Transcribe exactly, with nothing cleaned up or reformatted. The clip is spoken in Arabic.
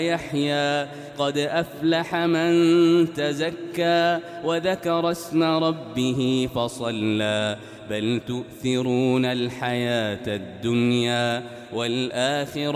يحيى قد أفلح من تزكى وذكر اسم ربه فصلى بل تؤثرون الحياة الدنيا والآخرة